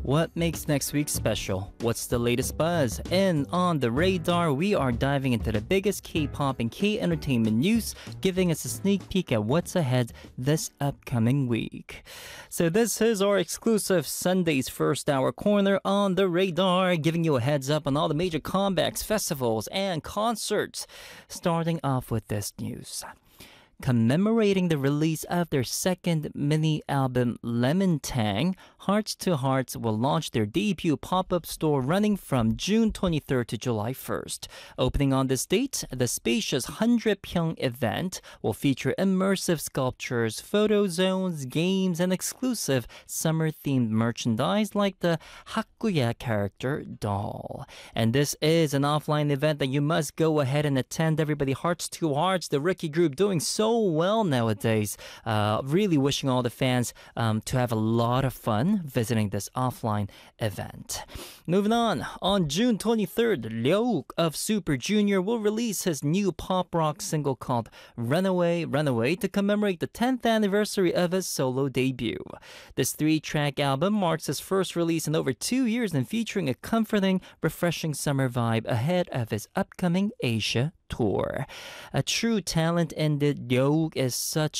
What makes next week special? What's the latest buzz? And on the radar, we are diving into the biggest K-pop and K-entertainment news, giving us a sneak peek at what's ahead this upcoming week. So this is our exclusive Sunday's first hour corner on the radar, giving you a heads up on all the major comebacks, festivals, and concerts. Starting off with this news. Commemorating the release of their second mini album Lemon Tang, Hearts to Hearts will launch their debut pop-up store running from June 23rd to July 1st. Opening on this date, the spacious 100평 event will feature immersive sculptures, photo zones, games, and exclusive summer-themed merchandise like the Hakuya character doll. And this is an offline event that you must go ahead and attend. Everybody, Hearts to Hearts, the rookie group doing so well nowadays. Really wishing all the fans to have a lot of fun visiting this offline event. Moving on June 23rd, Ryouk of Super Junior will release his new pop rock single called Runaway, Runaway to commemorate the 10th anniversary of his solo debut. This 3-track album marks his first release in over 2 years and featuring a comforting, refreshing summer vibe ahead of his upcoming Asia tour. A true talent, and Ryouk is such